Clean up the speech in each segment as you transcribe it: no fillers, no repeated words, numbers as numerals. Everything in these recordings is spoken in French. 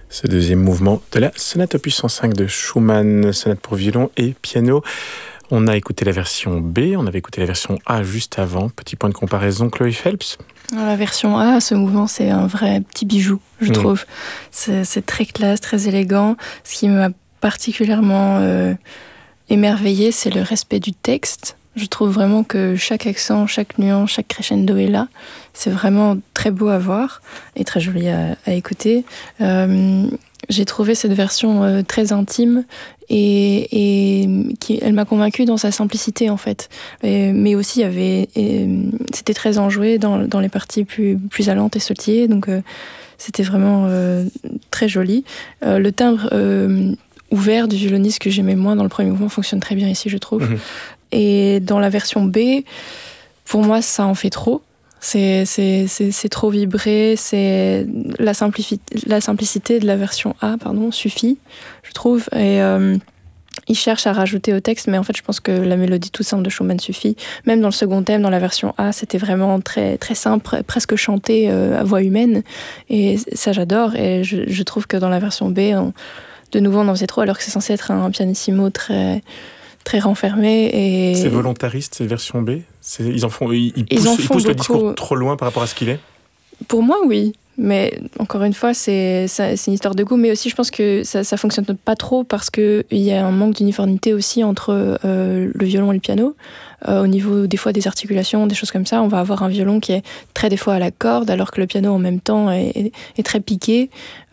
Ce deuxième mouvement de la sonate opus 105 de Schumann, sonate pour violon et piano. On a écouté la version B, on avait écouté la version A juste avant. Petit point de comparaison, Chloé Phelps. Dans la version A, ce mouvement, c'est un vrai petit bijou, je trouve. C'est très classe, très élégant. Ce qui m'a particulièrement émerveillée, c'est le respect du texte. Je trouve vraiment que chaque accent, chaque nuance, chaque crescendo est là. C'est vraiment très beau à voir et très joli à écouter. J'ai trouvé cette version très intime et elle m'a convaincue dans sa simplicité en fait. Mais aussi, c'était très enjoué dans les parties plus allantes et sautillées, donc c'était vraiment très joli. Le timbre ouvert du violoniste que j'aimais moins dans le premier mouvement fonctionne très bien ici, je trouve. Et dans la version B, pour moi, ça en fait trop. C'est trop vibré. C'est la simplicité de la version A, suffit, je trouve. Et il cherche à rajouter au texte, mais en fait, je pense que la mélodie toute simple de Schumann suffit. Même dans le second thème, dans la version A, c'était vraiment très très simple, presque chanté à voix humaine. Et ça, j'adore. Et je trouve que dans la version B, de nouveau, on en faisait trop, alors que c'est censé être un pianissimo très très renfermé. Et c'est volontariste, cette version B. Ils poussent le discours trop loin par rapport à ce qu'il est. Pour moi, oui. Mais encore une fois, c'est une histoire de goût. Mais aussi, je pense que ça fonctionne pas trop parce qu'il y a un manque d'uniformité aussi entre le violon et le piano. Au niveau, des fois, des articulations, des choses comme ça, on va avoir un violon qui est très, des fois, à la corde, alors que le piano, en même temps, est très piqué.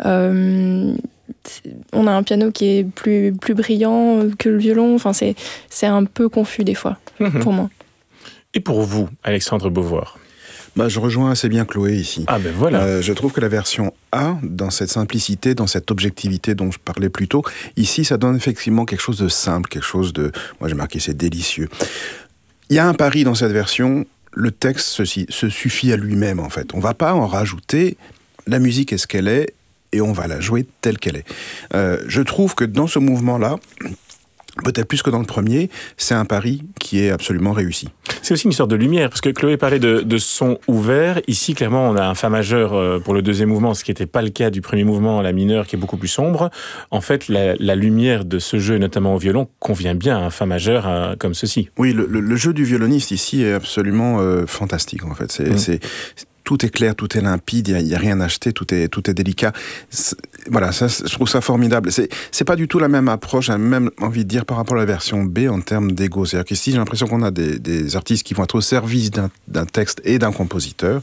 On a un piano qui est plus brillant que le violon. Enfin, c'est un peu confus des fois, pour moi. Et pour vous, Alexandre Beauvoir? Je rejoins assez bien Chloé ici. Ah ben voilà. Je trouve que la version A, dans cette simplicité, dans cette objectivité dont je parlais plus tôt, ici, ça donne effectivement quelque chose de simple, quelque chose de... Moi, j'ai marqué, c'est délicieux. Il y a un pari dans cette version, le texte se suffit à lui-même, en fait. On ne va pas en rajouter, la musique est ce qu'elle est, et on va la jouer telle qu'elle est. Je trouve que dans ce mouvement-là, peut-être plus que dans le premier, c'est un pari qui est absolument réussi. C'est aussi une sorte de lumière, parce que Chloé parlait de son ouvert. Ici, clairement, on a un fa majeur pour le deuxième mouvement, ce qui n'était pas le cas du premier mouvement, la mineure, qui est beaucoup plus sombre. En fait, la lumière de ce jeu, notamment au violon, convient bien à un fa majeur comme ceci. Oui, le jeu du violoniste ici est absolument fantastique, en fait. Tout est clair, tout est limpide, il y a rien à acheter, tout est délicat. Voilà, ça, je trouve ça formidable. C'est pas du tout la même approche, j'ai même envie de dire par rapport à la version B en termes d'ego. C'est-à-dire qu'ici, j'ai l'impression qu'on a des artistes qui vont être au service d'un texte et d'un compositeur.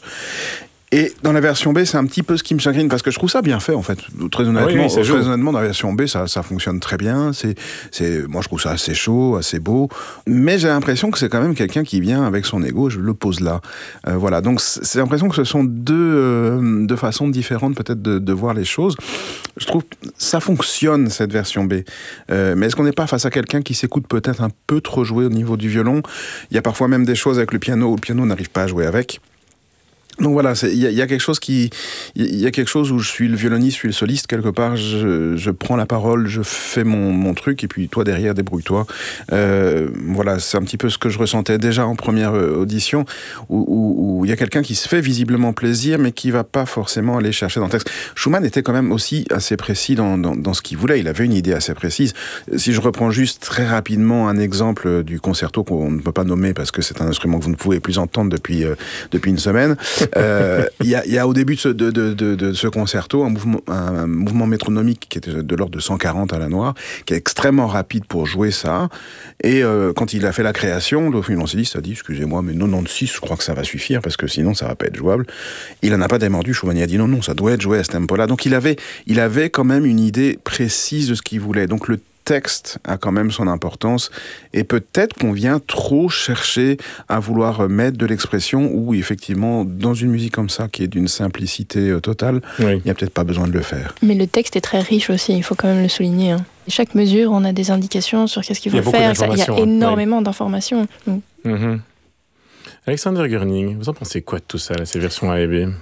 Et dans la version B, c'est un petit peu ce qui me chagrine, parce que je trouve ça bien fait, en fait. Très honnêtement, dans la version B, ça fonctionne très bien. Moi, je trouve ça assez chaud, assez beau. Mais j'ai l'impression que c'est quand même quelqu'un qui vient avec son ego, je le pose là. Voilà. Donc, c'est l'impression que ce sont deux façons différentes, peut-être, de voir les choses. Je trouve que ça fonctionne, cette version B. Mais est-ce qu'on n'est pas face à quelqu'un qui s'écoute peut-être un peu trop jouer au niveau du violon? Il y a parfois même des choses avec le piano où le piano n'arrive pas à jouer avec. Donc voilà, il y a quelque chose où je suis le violoniste, je suis le soliste, quelque part, je prends la parole, je fais mon truc, et puis toi derrière, débrouille-toi. Voilà, c'est un petit peu ce que je ressentais déjà en première audition, où il y a quelqu'un qui se fait visiblement plaisir, mais qui va pas forcément aller chercher dans le texte. Schumann était quand même aussi assez précis dans ce qu'il voulait, il avait une idée assez précise. Si je reprends juste très rapidement un exemple du concerto qu'on ne peut pas nommer, parce que c'est un instrument que vous ne pouvez plus entendre depuis une semaine, il y a au début de ce concerto un mouvement métronomique qui était de l'ordre de 140 à la noire, qui est extrêmement rapide pour jouer ça. Et quand il a fait la création, le violoncelliste a dit, excusez-moi, mais 96, je crois que ça va suffire, parce que sinon ça va pas être jouable. Il en a pas démordu, Schumann a dit non, ça doit être joué à ce tempo-là. Donc il avait quand même une idée précise de ce qu'il voulait. Donc le texte a quand même son importance, et peut-être qu'on vient trop chercher à vouloir mettre de l'expression, où effectivement dans une musique comme ça qui est d'une simplicité totale, il n'y a peut-être pas besoin de le faire. Mais le texte est très riche aussi, il faut quand même le souligner. Chaque mesure, on a des indications sur qu'est-ce qu'il faut faire, il y a énormément d'informations. Alexander Görning, vous en pensez quoi de tout ça, là, ces versions A et B?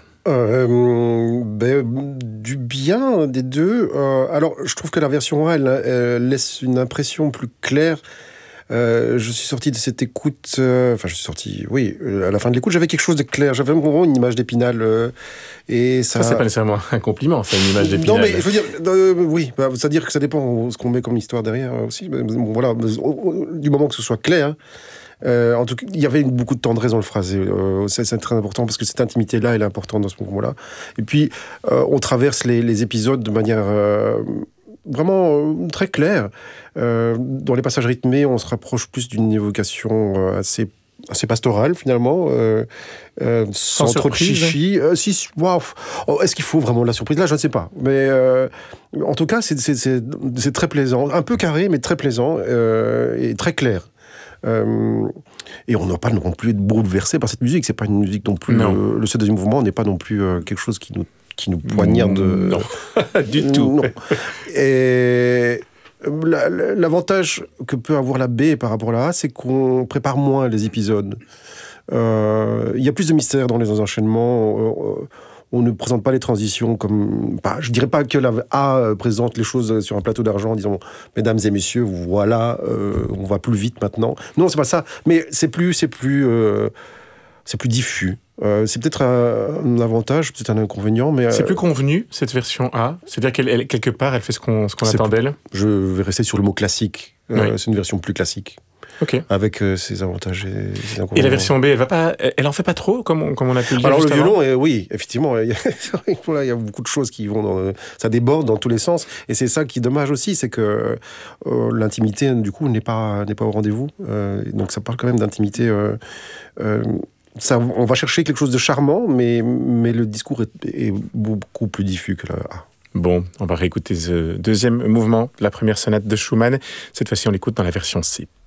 Du bien des deux. Alors, je trouve que la version A, elle laisse une impression plus claire Je suis sorti de cette écoute, je suis sorti, à la fin de l'écoute, j'avais quelque chose de clair, j'avais vraiment une image d'Épinal, et ça... Ça, c'est pas nécessairement un compliment, c'est une image d'Épinal. Non, mais je veux dire, c'est-à-dire que ça dépend ce qu'on met comme histoire derrière aussi, voilà, du moment que ce soit clair, en tout cas, il y avait beaucoup de tendresse dans le phrasé. C'est très important parce que cette intimité-là, elle est importante dans ce moment-là. Et puis, on traverse les épisodes de manière vraiment très claire. Dans les passages rythmés, on se rapproche plus d'une évocation assez pastorale, finalement, sans trop de chichi. Est-ce qu'il faut vraiment de la surprise? Là, je ne sais pas. Mais en tout cas, c'est très plaisant. Un peu carré, mais très plaisant et très clair. Et on n'a pas non plus être bouleversé par cette musique. C'est pas une musique non plus. Le deuxième mouvement n'est pas non plus quelque chose qui nous poignarde. Non, du tout. Non. Et l'avantage que peut avoir la B par rapport à la A, c'est qu'on prépare moins les épisodes. Il y a plus de mystère dans les enchaînements. On ne présente pas les transitions comme... je dirais pas que la A présente les choses sur un plateau d'argent en disant « Mesdames et messieurs, voilà, on va plus vite maintenant ». Non, c'est pas ça. Mais c'est plus diffus. C'est peut-être un avantage, peut-être un inconvénient, mais... C'est plus convenu, cette version A? C'est-à-dire qu'elle, quelque part, elle fait ce qu'on attend d'elle? Je vais rester sur le mot classique. Oui. C'est une version plus classique. Okay. Avec ses avantages et ses inconvénients. Et la version B, elle en fait pas trop, comme on a pu le dire. Alors le violon, oui, effectivement, il y a beaucoup de choses qui vont ça déborde dans tous les sens, et c'est ça qui est dommage aussi, c'est que l'intimité du coup n'est pas au rendez-vous. Donc ça parle quand même d'intimité. On va chercher quelque chose de charmant, mais le discours est beaucoup plus diffus que la A. Bon, on va réécouter ce deuxième mouvement, la première sonate de Schumann. Cette fois-ci, on l'écoute dans la version C.